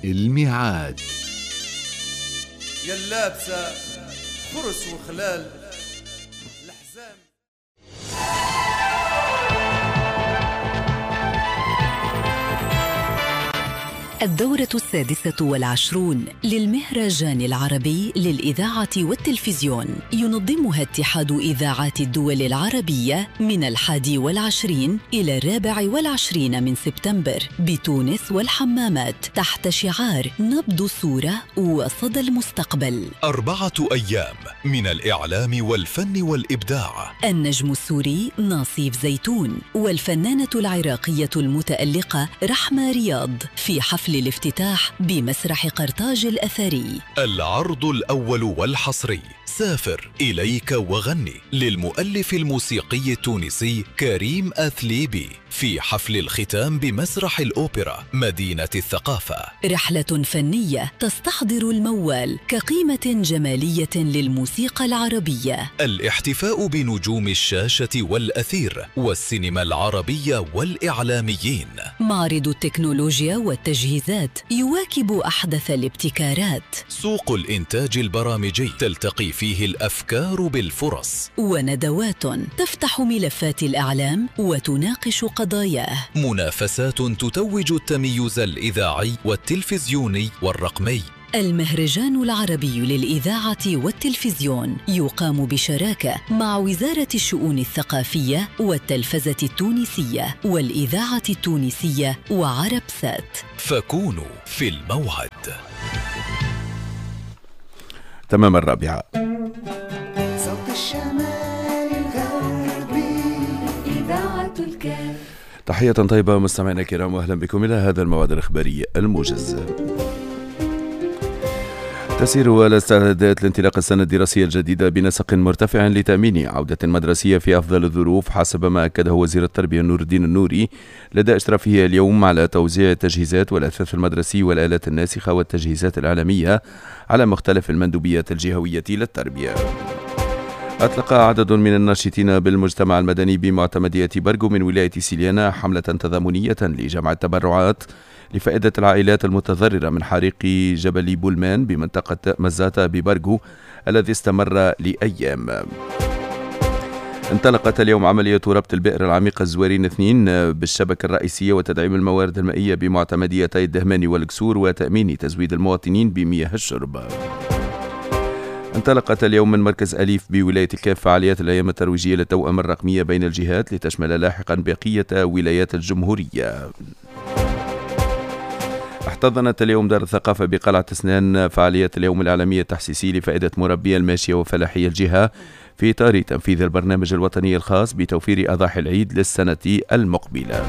الميعاد. يا اللابسة فرس وخلال الأحزان. الدورة 26 للمهرجان العربي للإذاعة والتلفزيون ينظمها اتحاد إذاعات الدول العربية من 21 إلى 24 من سبتمبر بتونس والحمامات تحت شعار نبض الصورة وصدى المستقبل. 4 أيام من الإعلام والفن والإبداع. النجم السوري ناصيف زيتون والفنانة العراقية المتألقة رحمة رياض في حفل الافتتاح بمسرح قرطاج الأثري. العرض الأول والحصري سافر إليك وغني للمؤلف الموسيقي التونسي كريم أثليبي في حفل الختام بمسرح الأوبرا مدينة الثقافة. رحلة فنية تستحضر الموال كقيمة جمالية للموسيقى العربية. الاحتفاء بنجوم الشاشة والأثير والسينما العربية والإعلاميين. معرض التكنولوجيا والتجهيزات يواكب أحدث الابتكارات. سوق الإنتاج البرامجي تلتقي فيه الأفكار بالفرص. وندوات تفتح ملفات الإعلام وتناقش قضاياه. منافسات تتوج التميز الإذاعي والتلفزيوني والرقمي. المهرجان العربي للإذاعة والتلفزيون يقام بشراكة مع وزارة الشؤون الثقافية والتلفزة التونسية والإذاعة التونسية وعرب سات. فكونوا في الموعد. تمام 4. صوت الشمال الغربي إذاعة الكاف. تحية طيبة مستمعينا الكرام وأهلا بكم إلى هذا الموعد الإخباري الموجز. تسير الاستعدادات لانطلاق السنة الدراسية الجديدة بنسق مرتفع لتأمين عودة مدرسية في أفضل الظروف حسب ما أكده وزير التربية نور الدين النوري لدى إشرافه اليوم على توزيع التجهيزات والأثاث المدرسي والآلات الناسخة والتجهيزات الإعلامية على مختلف المندوبيات الجهوية للتربية. أطلق عدد من الناشطين بالمجتمع المدني بمعتمدية برغو من ولاية سيليانا حملة تضامنية لجمع التبرعات لفائدة العائلات المتضررة من حريق جبل بولمان بمنطقة مزاتا ببرغو الذي استمر لأيام. انطلقت اليوم عملية ربط البئر العميقة الزوارين 2 بالشبكة الرئيسية وتدعيم الموارد المائية بمعتمديتي الدهمان والكسور وتأمين تزويد المواطنين بمياه الشرب. انطلقت اليوم من مركز أليف بولاية الكاف فعاليات الأيام الترويجية للتوأمة الرقمية بين الجهات لتشمل لاحقا بقية ولايات الجمهورية. احتضنت اليوم دار الثقافة بقلعة اسنان فعاليات اليوم الإعلامية التحسيسي لفائدة مربي الماشية وفلاحي الجهة في إطار تنفيذ البرنامج الوطني الخاص بتوفير أضاحي العيد للسنة المقبلة.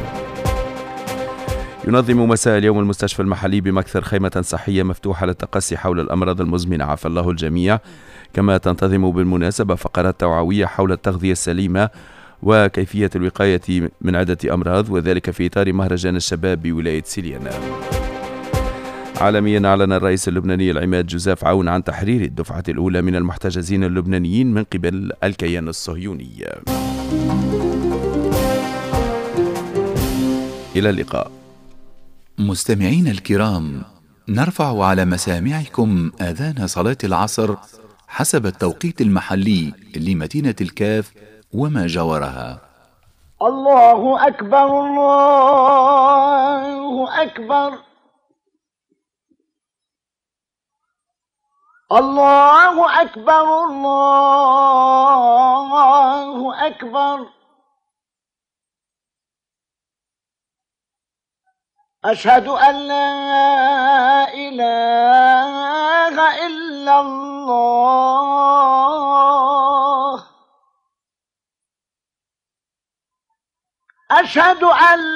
ينظم مساء اليوم المستشفى المحلي بمكثر خيمة صحية مفتوحة للتقصي حول الأمراض المزمنة عافى الله الجميع، كما تنتظم بالمناسبة فقرات توعوية حول التغذية السليمة وكيفية الوقاية من عدة أمراض، وذلك في إطار مهرجان الشباب بولاية سيليانا. عالميا أعلن الرئيس اللبناني العماد جوزيف عون عن تحرير الدفعة الأولى من المحتجزين اللبنانيين من قبل الكيان الصهيوني. إلى اللقاء. مستمعين الكرام، نرفع على مسامعكم آذان صلاة العصر حسب التوقيت المحلي لمدينة الكاف وما جاورها. الله أكبر الله أكبر الله أكبر الله أكبر. أشهد أن لا إله إلا الله. أشهد أن